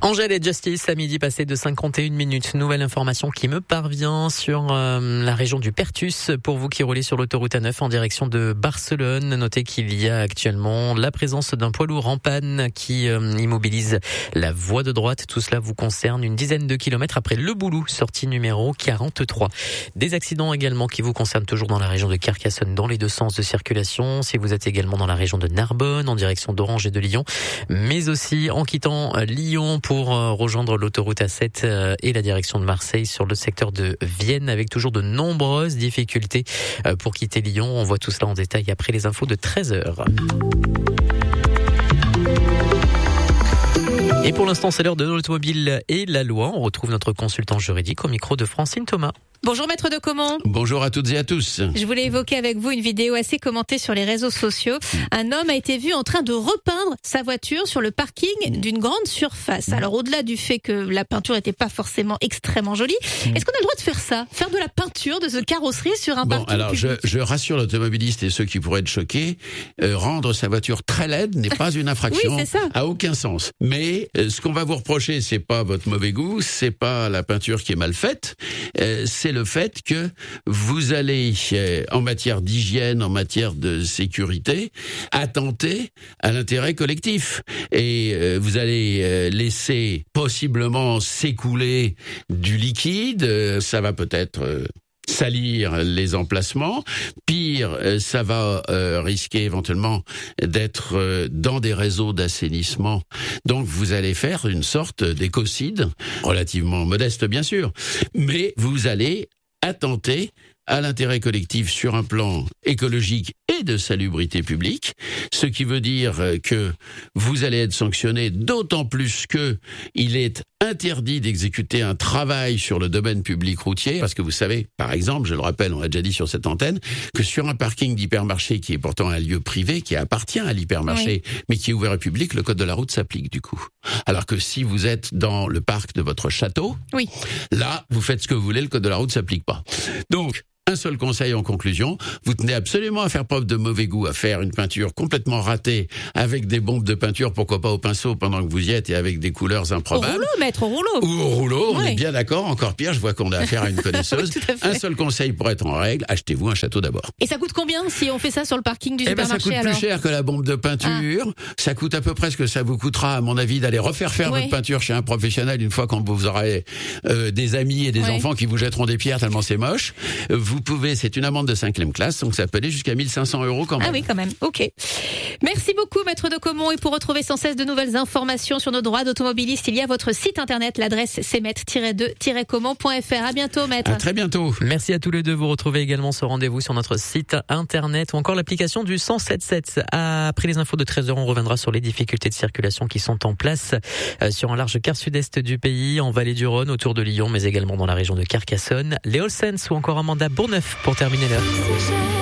Angèle et Justice à midi passé de 51 minutes. Nouvelle information qui me parvient sur la région du Perthus. Pour vous qui roulez sur l'autoroute A9 en direction de Barcelone, notez qu'il y a actuellement la présence d'un poids lourd en panne qui immobilise la voie de droite. Tout cela vous concerne une dizaine de kilomètres après Le Boulou, sortie numéro 43. Des accidents également qui vous concernent toujours dans la région de Carcassonne dans les deux sens de circulation. Si vous êtes également dans la région de Narbonne en direction d'Orange et de Lyon, mais aussi en quittant Lyon pour rejoindre l'autoroute A7 et la direction de Marseille sur le secteur de Vienne avec toujours de nombreuses difficultés pour quitter Lyon. On voit tout cela en détail après les infos de 13h. Et pour l'instant, c'est l'heure de l'automobile et la loi. On retrouve notre consultant juridique au micro de Francine Thomas. Bonjour maître de Comont. Bonjour à toutes et à tous. Je voulais évoquer avec vous une vidéo assez commentée sur les réseaux sociaux. Un homme a été vu en train de repeindre sa voiture sur le parking d'une grande surface. Alors au-delà du fait que la peinture n'était pas forcément extrêmement jolie, est-ce qu'on a le droit de faire ça? Faire de la peinture de ce carrosserie sur un parking alors public? je rassure l'automobiliste et ceux qui pourraient être choqués, rendre sa voiture très laide n'est pas une infraction. Oui, c'est ça. À aucun sens. Mais ce qu'on va vous reprocher, c'est pas votre mauvais goût, c'est pas la peinture qui est mal faite, c'est le fait que vous allez, en matière d'hygiène, en matière de sécurité, attenter à l'intérêt collectif. Et vous allez laisser possiblement s'écouler du liquide, ça va peut-être salir les emplacements. Pire, ça va risquer éventuellement d'être dans des réseaux d'assainissement. Donc vous allez faire une sorte d'écocide, relativement modeste bien sûr, mais vous allez attenter à l'intérêt collectif sur un plan écologique et de salubrité publique, ce qui veut dire que vous allez être sanctionné, d'autant plus que il est interdit d'exécuter un travail sur le domaine public routier, parce que vous savez, par exemple, je le rappelle, on l'a déjà dit sur cette antenne, que sur un parking d'hypermarché qui est pourtant un lieu privé, qui appartient à l'hypermarché, mais qui est ouvert au public, le code de la route s'applique du coup. Alors que si vous êtes dans le parc de votre château, là, vous faites ce que vous voulez, le code de la route s'applique pas. Donc, un seul conseil en conclusion, vous tenez absolument à faire preuve de mauvais goût, à faire une peinture complètement ratée, avec des bombes de peinture, pourquoi pas au pinceau pendant que vous y êtes, et avec des couleurs improbables. Au rouleau, maître, au rouleau. Ou au rouleau, on est bien d'accord, encore pire, je vois qu'on a affaire à une connaisseuse. Un seul conseil pour être en règle, achetez-vous un château d'abord. Et ça coûte combien si on fait ça sur le parking du supermarché? Ça coûte plus cher que la bombe de peinture, ça coûte à peu près ce que ça vous coûtera, à mon avis, d'aller refaire votre peinture chez un professionnel une fois quand vous aurez des amis et des enfants qui vous jetteront des pierres tellement c'est moche. Vous pouvez, c'est une amende de 5e classe, donc ça peut aller jusqu'à 1 500 € quand même. Ah oui, quand même, ok. Merci beaucoup, maître de Comont. Et pour retrouver sans cesse de nouvelles informations sur nos droits d'automobiliste, il y a votre site internet, l'adresse c'est maître-2-comont.fr. À bientôt, maître. À très bientôt. Merci à tous les deux. Vous retrouvez également ce rendez-vous sur notre site internet ou encore l'application du 177. Après les infos de 13h, on reviendra sur les difficultés de circulation qui sont en place sur un large quart sud-est du pays, en vallée du Rhône, autour de Lyon, mais également dans la région de Carcassonne. Les Olsens ou encore Amanda Bourneuf pour terminer l'heure.